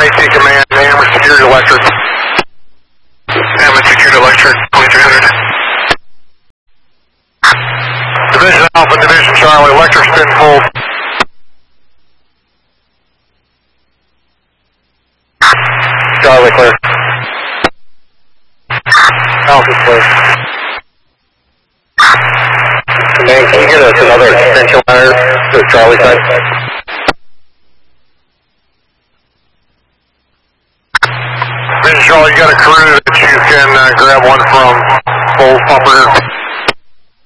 AT Command, Amherst Security Electric. Amherst Security Electric, 2300. Division Alpha, Division Charlie, electric spin pulled. Charlie clear. Alpha clear. Command, can you get us another extension wire to the Charlie side? Division Charlie, you got a crew that you can grab one from full pumper.